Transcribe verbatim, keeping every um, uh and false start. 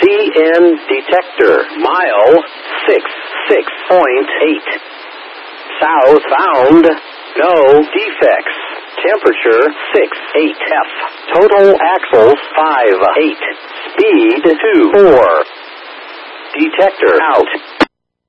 C N detector. Mile six six point eight. South bound. No defects. Temperature six eight F. Total axles five eight. Speed two four. Detector out.